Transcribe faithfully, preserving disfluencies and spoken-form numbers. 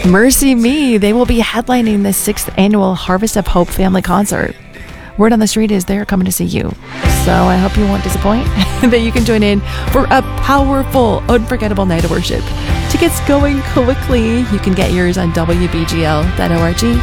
Mercy Me, they will be headlining the sixth annual Harvest of Hope family concert. Word on the street is they're coming to see you. So I hope you won't disappoint, that you can join in for a powerful, unforgettable night of worship. Tickets going quickly. You can get yours on W B G L dot org